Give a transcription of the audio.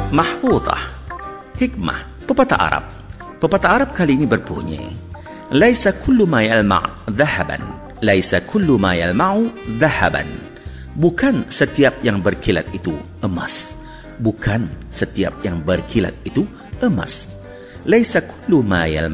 Mahfuzah, hikmah, pepatah Arab. Pepatah Arab kali ini berbunyi, Laisa kullu ma yalma' dhahaban, laisa kullu ma yalma'u dhahaban. Bukan setiap yang berkilat itu emas. Bukan setiap yang berkilat itu emas. Laisa kullu ma yalma'u